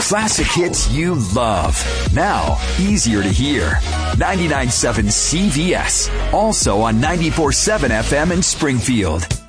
Classic hits you love. Now, easier to hear. 99.7 CVS. Also on 94.7 FM in Springfield.